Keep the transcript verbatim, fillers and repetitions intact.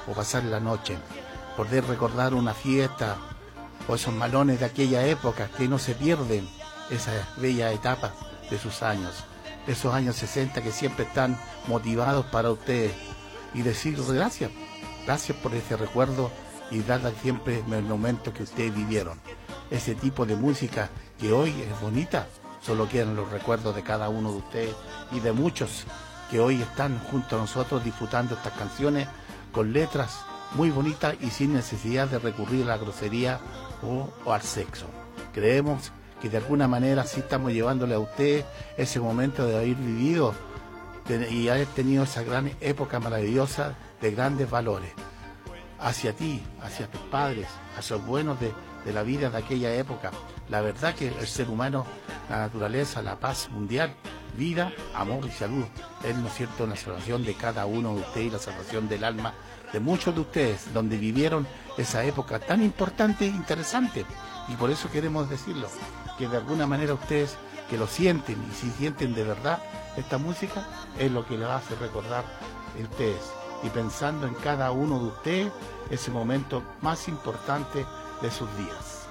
o pasar la noche, poder recordar una fiesta o esos malones de aquella época, que no se pierden esas bellas etapas de sus años, esos años sesenta que siempre están motivados para ustedes, y decir gracias, gracias por ese recuerdo y dar siempre el momento que ustedes vivieron. Ese tipo de música que hoy es bonita, solo quedan los recuerdos de cada uno de ustedes y de muchos que hoy están junto a nosotros disfrutando estas canciones con letras muy bonitas y sin necesidad de recurrir a la grosería o, o al sexo. Creemos que de alguna manera sí estamos llevándole a ustedes ese momento de haber vivido de, y haber tenido esa gran época maravillosa de grandes valores. Hacia ti, hacia tus padres, hacia los buenos de, de la vida de aquella época. La verdad que el ser humano, la naturaleza, la paz mundial, vida, amor y salud, es, ¿no es cierto?, la salvación de cada uno de ustedes y la salvación del alma de muchos de ustedes, donde vivieron esa época tan importante e interesante. Y por eso queremos decirlo, que de alguna manera ustedes que lo sienten, y si sienten de verdad esta música, es lo que les hace recordar a ustedes. Y pensando en cada uno de ustedes, ese momento más importante de sus días.